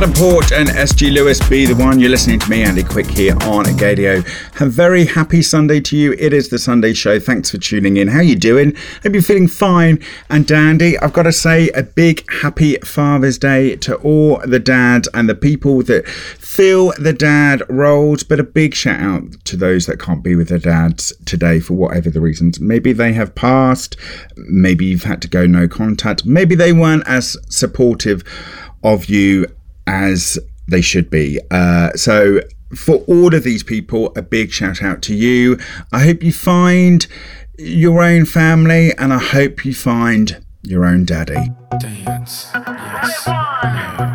Adam Port and SG Lewis, Be The One. You're listening to me, Andy Quick, here on Gadio. A very happy Sunday to you. It is the Sunday show. Thanks for tuning in. How you doing? Hope you're feeling fine and dandy. I've got to say a big happy Father's Day to all the dads and the people that fill the dad roles, but a big shout out to those that can't be with their dads today for whatever the reasons. Maybe they have passed, maybe you've had to go no contact, maybe they weren't as supportive of you as they should be. So for all of these people, a big shout out to you. I hope you find your own family and I hope you find your own daddy. Dance. Yes. No.